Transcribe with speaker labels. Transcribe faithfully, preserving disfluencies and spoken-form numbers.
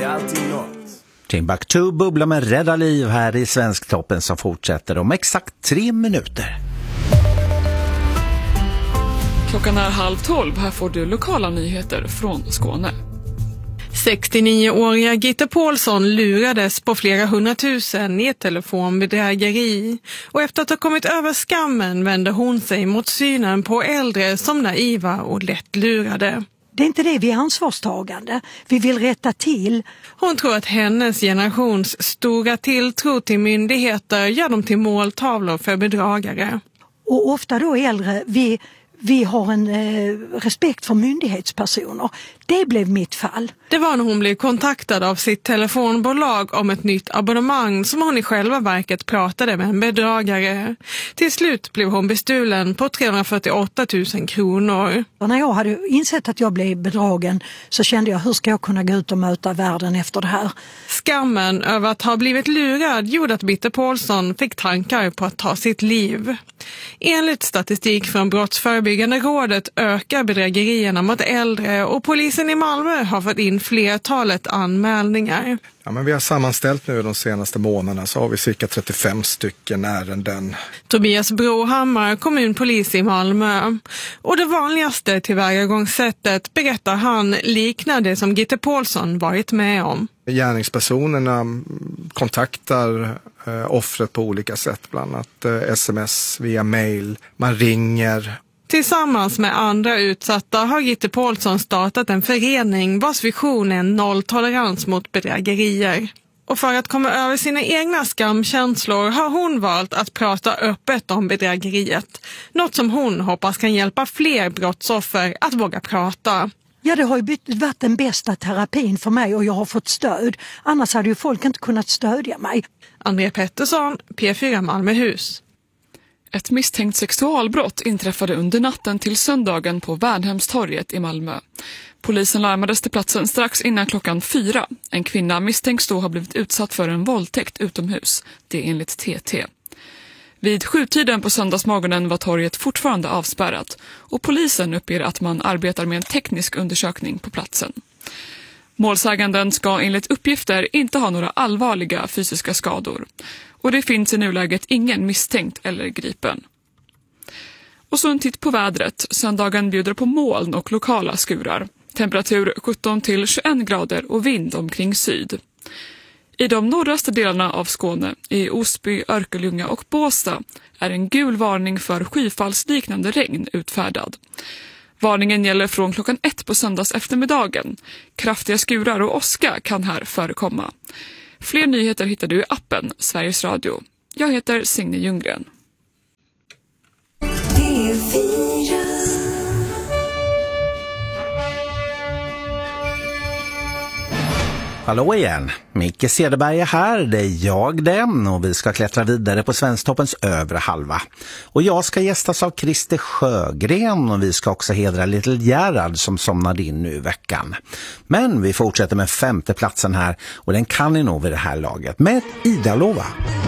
Speaker 1: alltid något.
Speaker 2: Timbuktu bubblar med rädda liv här i Svensktoppen som fortsätter om exakt tre minuter.
Speaker 3: Klockan är halv tolv. Här får du lokala nyheter från Skåne.
Speaker 4: sextionio-åriga Gitte Paulsson lurades på flera hundratusen i ett telefonbedrägeri. Och efter att ha kommit över skammen vände hon sig mot synen på äldre som naiva och lättlurade.
Speaker 5: Det är inte det, vi är ansvarstagande. Vi vill rätta till.
Speaker 4: Hon tror att hennes generations stora tilltro till myndigheter gör dem till måltavlor för bedragare.
Speaker 5: Och ofta då äldre, vi, vi har en eh, respekt för myndighetspersoner. Det blev mitt fall.
Speaker 4: Det var när hon blev kontaktad av sitt telefonbolag om ett nytt abonnemang som hon i själva verket pratade med en bedragare. Till slut blev hon bestulen på trehundrafyrtioåtta tusen kronor.
Speaker 5: Och när jag hade insett att jag blev bedragen så kände jag, hur ska jag kunna gå ut och möta världen efter det här?
Speaker 4: Skammen över att ha blivit lurad gjorde att Gitte Paulsson fick tankar på att ta sitt liv. Enligt statistik från Brottsförebyggande rådet ökar bedrägerierna mot äldre och polisen i Malmö har fått in flertalet anmälningar.
Speaker 6: Ja, men vi har sammanställt nu de senaste månaderna så har vi cirka trettiofem stycken ärenden.
Speaker 4: Tobias Brohammar, kommunpolis i Malmö. Och det vanligaste tillvägagångssättet, berättar han, liknar det som Gitte Paulsson varit med om.
Speaker 6: Gärningspersonerna kontaktar eh, offret på olika sätt, bland annat eh, sms, via mail, man ringer.
Speaker 4: Tillsammans med andra utsatta har Gitte Paulsson startat en förening vars vision är nolltolerans mot bedrägerier. Och för att komma över sina egna skamkänslor har hon valt att prata öppet om bedrägeriet. Något som hon hoppas kan hjälpa fler brottsoffer att våga prata.
Speaker 5: Ja, det har ju varit den bästa terapin för mig och jag har fått stöd. Annars hade ju folk inte kunnat stödja mig.
Speaker 4: André Pettersson, P fyra Malmöhus.
Speaker 3: Ett misstänkt sexualbrott inträffade under natten till söndagen på Värnhemstorget i Malmö. Polisen larmades till platsen strax innan klockan fyra. En kvinna misstänks då ha blivit utsatt för en våldtäkt utomhus. Det är enligt T T. Vid sjutiden på söndagsmorgonen var torget fortfarande avspärrat och polisen uppger att man arbetar med en teknisk undersökning på platsen. Målsäganden ska enligt uppgifter inte ha några allvarliga fysiska skador och det finns i nuläget ingen misstänkt eller gripen. Och så en titt på vädret. Söndagen bjuder på moln och lokala skurar. Temperatur sjutton till tjugoett grader och vind omkring syd. I de nordligaste delarna av Skåne, i Osby, Örkelljunga och Båstad, är en gul varning för skyfallsliknande regn utfärdad. Varningen gäller från klockan ett på söndags eftermiddagen. Kraftiga skurar och åska kan här förekomma. Fler nyheter hittar du i appen Sveriges Radio. Jag heter Signe Ljunggren.
Speaker 2: Hallå igen, Micke Cederberg är här, det är jag den och vi ska klättra vidare på Svensktoppens övre halva. Och jag ska gästas av Christer Sjögren och vi ska också hedra Little Gerhard som somnade in nu i veckan. Men vi fortsätter med femte platsen här och den kan ni nog vid det här laget med Ida Lova.